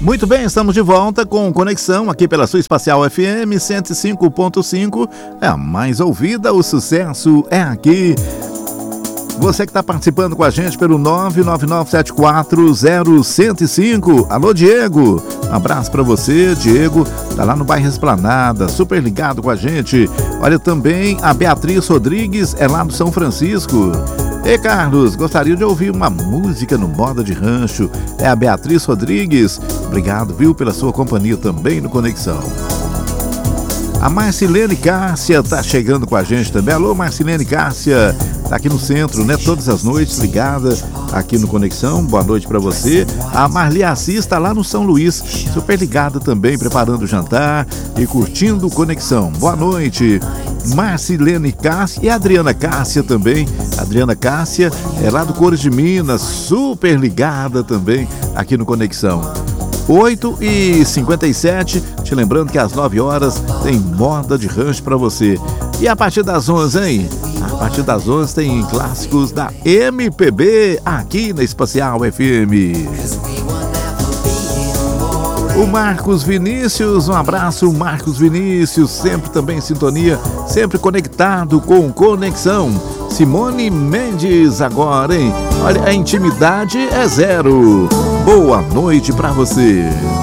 Muito bem, estamos de volta com Conexão aqui pela sua Espacial FM 105.5. É a mais ouvida, o sucesso é aqui. Você que está participando com a gente pelo 999740105. Alô, Diego. Um abraço para você, Diego. Tá lá no bairro Esplanada, super ligado com a gente. Olha, também a Beatriz Rodrigues, é lá do São Francisco. Ei, Carlos, gostaria de ouvir uma música no Moda de Rancho. É a Beatriz Rodrigues. Obrigado, viu, pela sua companhia também no Conexão. A Marcilene Cássia tá chegando com a gente também. Alô, Marcilene Cássia. Tá aqui no centro, né? Todas as noites ligada aqui no Conexão. Boa noite pra você. A Marli Assis tá lá no São Luís, super ligada também, preparando o jantar e curtindo o Conexão. Boa noite. Marcilene Cássia e a Adriana Cássia também. Adriana Cássia é lá do Cores de Minas, super ligada também aqui no Conexão. 8h57, te lembrando que às 9 horas tem Moda de Rancho pra você. E a partir das 11, hein? A partir das 11 tem clássicos da MPB aqui na Espacial FM. O Marcos Vinícius, um abraço, Marcos Vinícius, sempre também em sintonia, sempre conectado com Conexão. Simone Mendes agora, hein? Olha, a intimidade é zero. Boa noite pra você.